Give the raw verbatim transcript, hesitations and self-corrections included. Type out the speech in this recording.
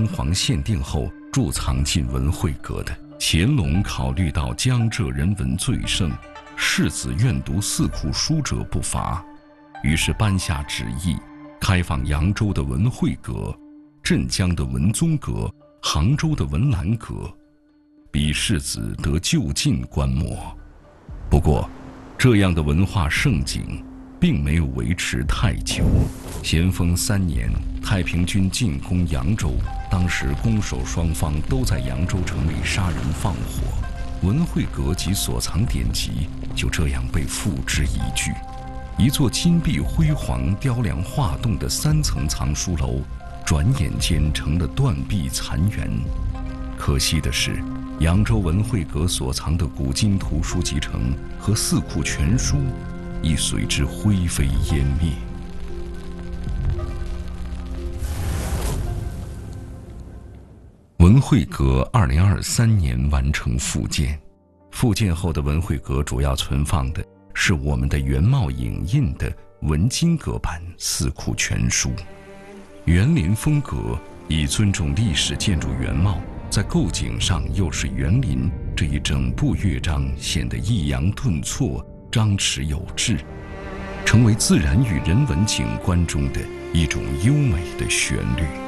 敦煌限定后贮藏进文会阁的。乾隆考虑到江浙人文最盛，士子愿读四库书者不乏，于是颁下旨意，开放扬州的文会阁、镇江的文宗阁、杭州的文澜阁，俾士子得就近观摩。不过，这样的文化盛景并没有维持太久。咸丰三年，太平军进攻扬州，当时攻守双方都在扬州城里杀人放火，文会阁及所藏典籍就这样被付之一炬。一座金碧辉煌、雕梁画栋的三层藏书楼，转眼间成了断壁残垣。可惜的是，扬州文会阁所藏的古今图书集成和四库全书亦随之灰飞烟灭。文会阁二零二三年完成复建，复建后的文会阁主要存放的是我们的原貌影印的文津阁版四库全书。园林风格以尊重历史建筑原貌，在构景上又是园林这一整部乐章显得抑扬顿挫、张弛有致，成为自然与人文景观中的一种优美的旋律。